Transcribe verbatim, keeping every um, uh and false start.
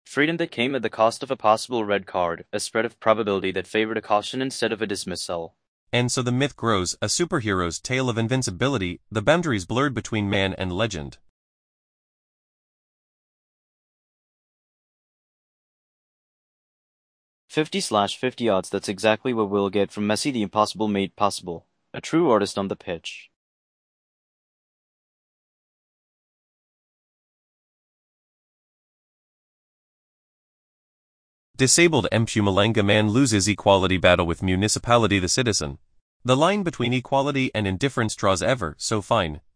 Freedom that came at the cost of a possible red card, a spread of probability that favored a caution instead of a dismissal. And so the myth grows, a superhero's tale of invincibility, the boundaries blurred between man and legend. fifty slash fifty odds. That's exactly what we'll get from Messi, the impossible made possible. A true artist on the pitch. Disabled Mpumalanga man loses equality battle with municipality the citizen. The line between equality and indifference draws ever so fine.